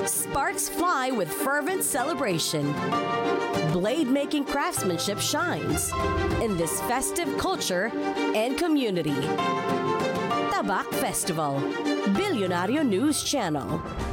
Sparks fly with fervent celebration. Blade-making craftsmanship shines in this festive culture and community. Tabak Festival, Billionario News Channel.